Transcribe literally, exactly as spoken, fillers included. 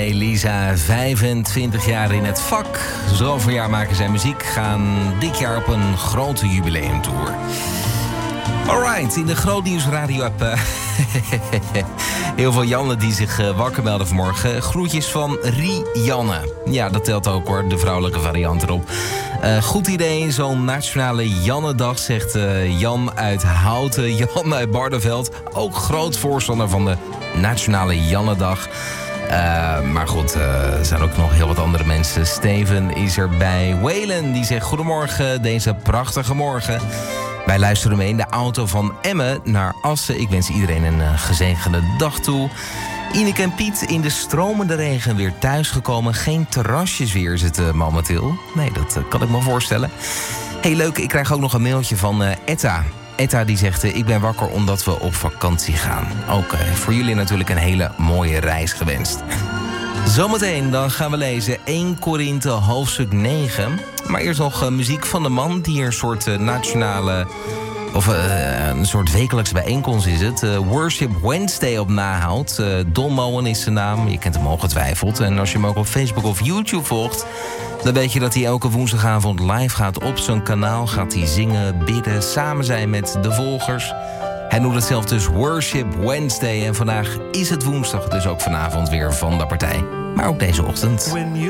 Elisa, vijfentwintig jaar in het vak. Zoveel jaar maken zij muziek. Gaan dit jaar op een grote jubileumtour. Alright, in de Grootnieuws radio-app. Uh, heel veel Janne die zich uh, wakker melden vanmorgen. Groetjes van Rianne. Ja, dat telt ook hoor, de vrouwelijke variant erop. Uh, goed idee, zo'n nationale Jannedag, zegt uh, Jan uit Houten. Jan uit Barneveld, ook groot voorstander van de nationale Jannedag. Uh, maar goed, uh, er zijn ook nog heel wat andere mensen. Steven is erbij. Waylon, die zegt goedemorgen, deze prachtige morgen. Wij luisteren mee in de auto van Emmen naar Assen. Ik wens iedereen een uh, gezegende dag toe. Ineke en Piet in de stromende regen weer thuisgekomen. Geen terrasjes weer is het uh, momenteel. Nee, dat uh, kan ik me voorstellen. Hey, leuk, ik krijg ook nog een mailtje van uh, Etta. Etta die zegt, uh, ik ben wakker omdat we op vakantie gaan. Ook uh, voor jullie natuurlijk een hele mooie reis gewenst. Zometeen dan gaan we lezen Eerste Korinthe hoofdstuk negen. Maar eerst nog uh, muziek van de man die er een soort uh, nationale... of uh, een soort wekelijkse bijeenkomst is het. Uh, Worship Wednesday op nahoudt. Uh, Don Moen is zijn naam, je kent hem ongetwijfeld. En als je hem ook op Facebook of YouTube volgt... dan weet je dat hij elke woensdagavond live gaat op zijn kanaal. Gaat hij zingen, bidden, samen zijn met de volgers. Hij noemt het zelf dus Worship Wednesday. En vandaag is het woensdag, dus ook vanavond weer van de partij. Maar ook deze ochtend. When you